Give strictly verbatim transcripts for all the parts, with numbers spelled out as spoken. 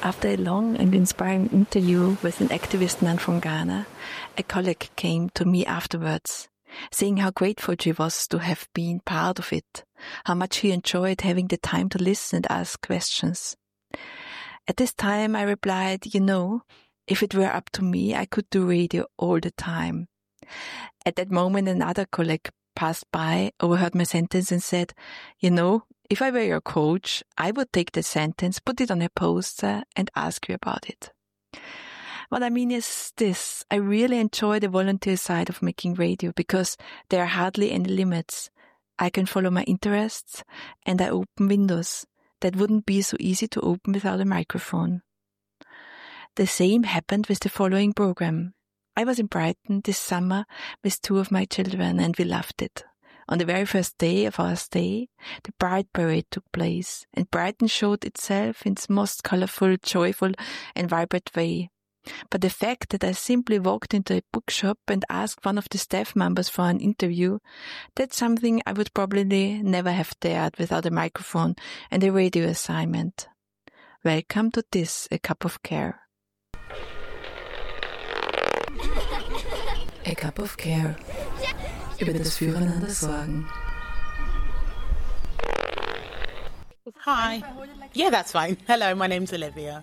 After a long and inspiring interview with an activist nun from Ghana, a colleague came to me afterwards, saying how grateful she was to have been part of it, how much he enjoyed having the time to listen and ask questions. At this time, I replied, you know, if it were up to me, I could do radio all the time. At that moment, another colleague passed by, overheard my sentence and said, you know, if I were your coach, I would take the sentence, put it on a poster and ask you about it. What I mean is this, I really enjoy the volunteer side of making radio because there are hardly any limits. I can follow my interests and I open windows that wouldn't be so easy to open without a microphone. The same happened with the following program. I was in Brighton this summer with two of my children and we loved it. On the very first day of our stay, the Pride Parade took place and Brighton showed itself in its most colorful, joyful and vibrant way. But the fact that I simply walked into a bookshop and asked one of the staff members for an interview, that's something I would probably never have dared without a microphone and a radio assignment. Welcome to this, A Cup of Care. A Cup of Care. Über das Füreinander sorgen. Hi. Yeah, that's fine. Hello, my name's Olivia.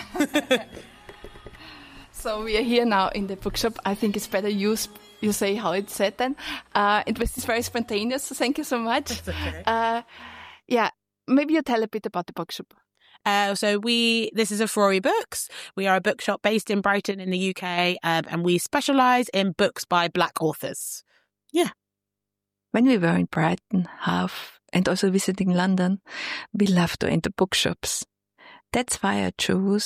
So we are here now in the bookshop. I think it's better you sp- you say how it's said then. Uh, it was very spontaneous, so thank you so much. That's okay. Uh, yeah, maybe you tell a bit about the bookshop. Uh, so we, this is Afrori Books. We are a bookshop based in Brighton in the U K, um, and we specialise in books by Black authors. Yeah. When we were in Brighton, half, and also visiting London, we loved to enter bookshops. That's why I chose